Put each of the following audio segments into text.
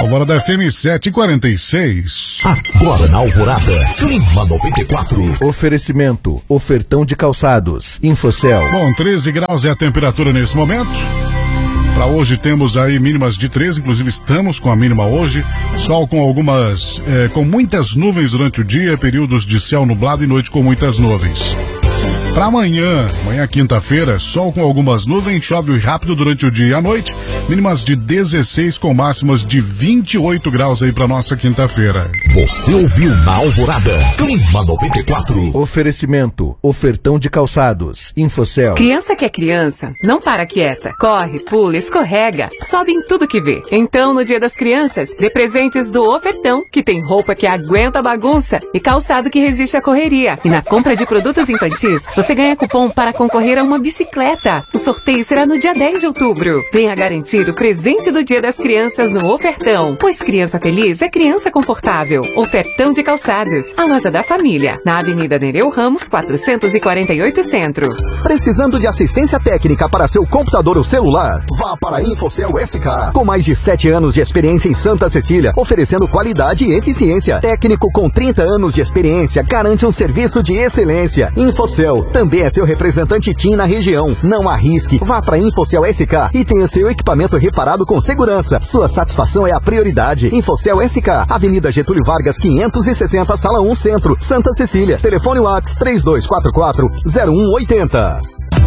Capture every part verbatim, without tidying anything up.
Alvorada F M sete e quarenta e seis. Agora na Alvorada, Clima noventa e quatro. Oferecimento, ofertão de calçados, Infocel. Bom, treze graus é a temperatura nesse momento. Para hoje temos aí mínimas de treze, inclusive estamos com a mínima hoje. Sol com algumas, é, com muitas nuvens durante o dia, períodos de céu nublado e noite com muitas nuvens. Para amanhã, amanhã quinta-feira, sol com algumas nuvens, chove rápido durante o dia e a noite, mínimas de dezesseis com máximas de vinte e oito graus aí para nossa quinta-feira. Você ouviu na Alvorada, Clima noventa e quatro. Oferecimento, ofertão de calçados, Infocel. Criança que é criança, não para quieta, corre, pula, escorrega, sobe em tudo que vê. Então, no Dia das Crianças, dê presentes do Ofertão, que tem roupa que aguenta a bagunça e calçado que resiste à correria. E na compra de produtos infantis, você ganha cupom para concorrer a uma bicicleta. O sorteio será no dia dez de outubro. Venha garantir o presente do Dia das Crianças no Ofertão, pois criança feliz é criança confortável. Ofertão de calçados, a loja da família, na Avenida Nereu Ramos, quatrocentos e quarenta e oito Centro. Precisando de assistência técnica para seu computador ou celular? Vá para a Infocel S K. Com mais de sete anos de experiência em Santa Cecília, oferecendo qualidade e eficiência. Técnico com trinta anos de experiência garante um serviço de excelência. Infocel também é seu representante T I M na região. Não arrisque, vá para Infocel S K e tenha seu equipamento reparado com segurança. Sua satisfação é a prioridade. Infocel S K, Avenida Getúlio Vargas, quinhentos e sessenta, Sala um, Centro, Santa Cecília. Telefone WhatsApp três dois quatro quatro, zero um oito zero.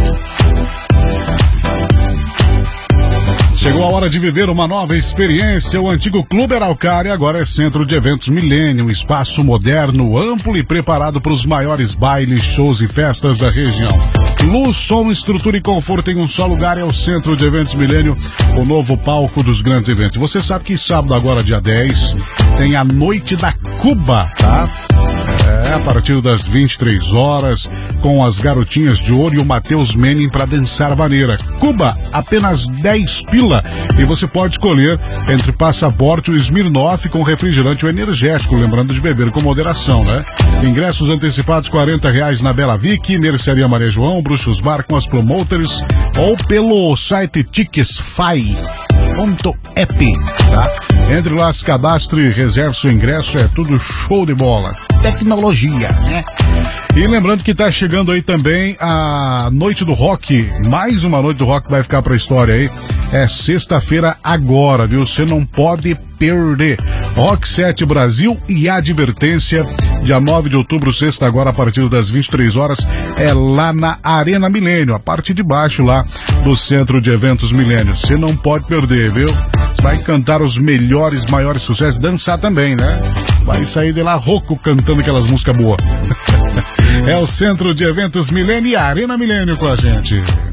Chegou a hora de viver uma nova experiência. O antigo Clube Araucária agora é centro de eventos Milênio, um espaço moderno, amplo e preparado para os maiores bailes, shows e festas da região. Luz, som, estrutura e conforto em um só lugar é o Centro de Eventos Milênio, o novo palco dos grandes eventos. Você sabe que sábado agora, dia dez, tem a Noite da Cuba, tá? É, a partir das vinte e três horas, com as Garotinhas de Ouro e o Matheus Menin para dançar vaneira. Cuba, apenas dez pila. E você pode escolher entre passaporte ou Smirnoff com refrigerante ou energético, lembrando de beber com moderação, né? Ingressos antecipados quarenta reais na Bela Vic, Mercearia Maria João, Bruxos Bar com as promoters ou pelo site ticketsfy ponto app, tá? Entre lá, se cadastre, reserve seu ingresso, é tudo show de bola. Tecnologia, né? E lembrando que tá chegando aí também a Noite do Rock, mais uma Noite do Rock vai ficar pra história aí. É sexta-feira agora, viu? Você não pode perder. Rock sete Brasil e Advertência, dia nove de outubro, sexta agora, a partir das vinte e três horas, é lá na Arena Milênio, a parte de baixo lá do Centro de Eventos Milênio. Você não pode perder, viu? Vai cantar os melhores, maiores sucessos, dançar também, né? Vai sair de lá rouco cantando aquelas músicas boas. É o Centro de Eventos Milênio e a Arena Milênio com a gente.